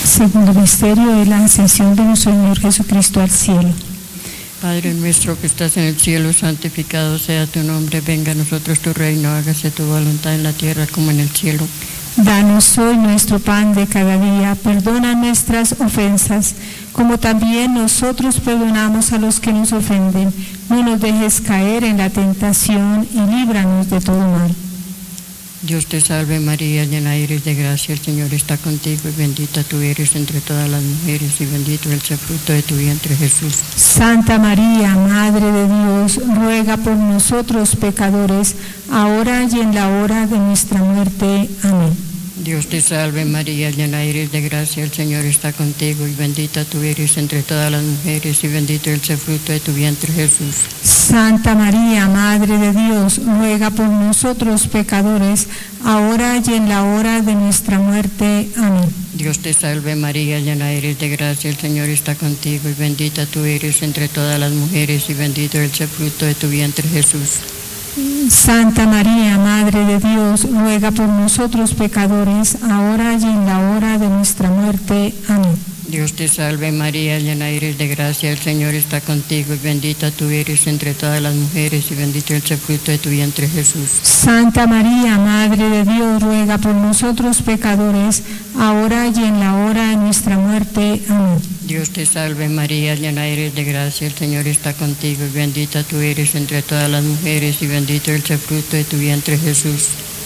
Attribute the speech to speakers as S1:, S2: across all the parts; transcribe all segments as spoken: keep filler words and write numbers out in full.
S1: Segundo misterio de la ascensión de nuestro Señor Jesucristo al cielo.
S2: Padre nuestro que estás en el cielo, santificado sea tu nombre, venga a nosotros tu reino, hágase tu voluntad en la tierra como en el cielo.
S1: Danos hoy nuestro pan de cada día, perdona nuestras ofensas, como también nosotros perdonamos a los que nos ofenden. No nos dejes caer en la tentación y líbranos de todo mal.
S2: Dios te salve María, llena eres de gracia, el Señor está contigo y bendita tú eres entre todas las mujeres y bendito es el fruto de tu vientre Jesús.
S1: Santa María, Madre de Dios, ruega por nosotros pecadores, ahora y en la hora de nuestra muerte. Amén.
S2: Dios te salve María, llena eres de gracia, el Señor está contigo y bendita tú eres entre todas las mujeres y bendito es el fruto de tu vientre Jesús.
S1: Santa María, Madre de Dios, ruega por nosotros pecadores, ahora y en la hora de nuestra muerte. Amén.
S2: Dios te salve María, llena eres de gracia, el Señor está contigo y bendita tú eres entre todas las mujeres y bendito es el fruto de tu vientre Jesús.
S1: Santa María, Madre de Dios, ruega por nosotros pecadores, ahora y en la hora de nuestra muerte. Amén.
S2: Dios te salve María, llena eres de gracia, el Señor está contigo y bendita tú eres entre todas las mujeres y bendito es el fruto de tu vientre Jesús.
S1: Santa María, Madre de Dios, ruega por nosotros pecadores, ahora y en la hora de nuestra muerte. Amén.
S2: Dios te salve María, llena eres de gracia, el Señor está contigo y bendita tú eres entre todas las mujeres y bendito es el fruto de tu vientre Jesús.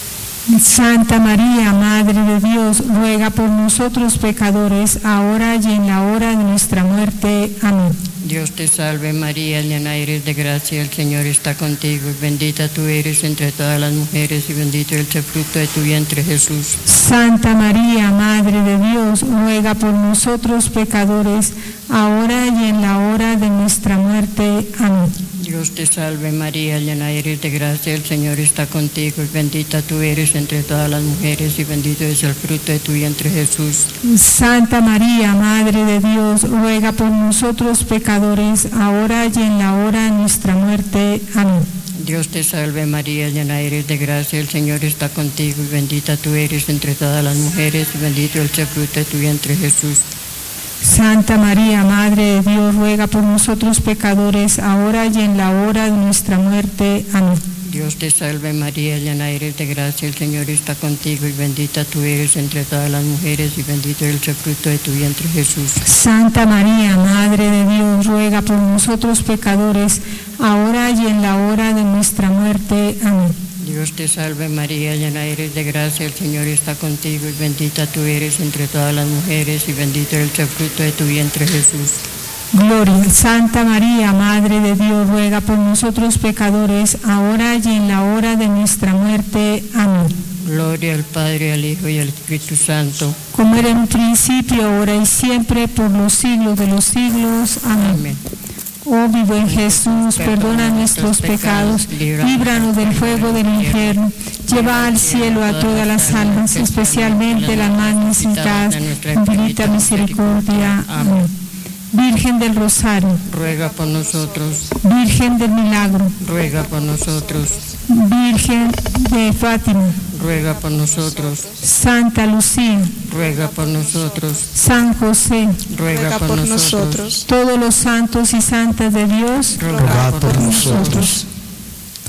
S1: Santa María, Madre de Dios, ruega por nosotros pecadores, ahora y en la hora de nuestra muerte. Amén.
S2: Dios te salve María, llena eres de gracia, el Señor está contigo y bendita tú eres entre todas las mujeres y bendito es el fruto de tu vientre Jesús.
S1: Santa María, Madre de Dios, ruega por nosotros pecadores, ahora y en la hora de nuestra muerte. Amén.
S2: Dios te salve María, llena eres de gracia, el Señor está contigo y bendita tú eres entre todas las mujeres y bendito es el fruto de tu vientre Jesús.
S1: Santa María, Madre de Dios, ruega por nosotros pecadores, ahora y en la hora de nuestra muerte. Amén.
S2: Dios te salve María, llena eres de gracia, el Señor está contigo y bendita tú eres entre todas las mujeres y bendito es el fruto de tu vientre Jesús.
S1: Santa María, Madre de Dios, ruega por nosotros pecadores, ahora y en la hora de nuestra muerte. Amén.
S2: Dios te salve María, llena eres de gracia, el Señor está contigo y bendita tú eres entre todas las mujeres y bendito es el fruto de tu vientre Jesús.
S1: Santa María, Madre de Dios, ruega por nosotros pecadores, ahora y en la hora de nuestra muerte. Amén.
S2: Dios te salve María, llena eres de gracia, el Señor está contigo y bendita tú eres entre todas las mujeres y bendito es el fruto de tu vientre Jesús.
S1: Gloria. Santa María, Madre de Dios, ruega por nosotros pecadores, ahora y en la hora de nuestra muerte. Amén.
S2: Gloria al Padre, al Hijo y al Espíritu Santo.
S1: Como era en un principio, ahora y siempre, por los siglos de los siglos. Amén. Amén. Oh mi buen Jesús, perdona nuestros pecados, líbranos del fuego del infierno, lleva al cielo a todas las almas, especialmente las más necesitadas, infinita misericordia. Amén. Virgen del Rosario,
S2: ruega por nosotros.
S1: Virgen del Milagro,
S2: ruega por nosotros.
S1: Virgen de Fátima,
S2: ruega por nosotros.
S1: Santa Lucía,
S2: ruega por nosotros.
S1: San José,
S2: ruega por nosotros.
S1: Todos los santos y santas de Dios,
S2: ruega por nosotros.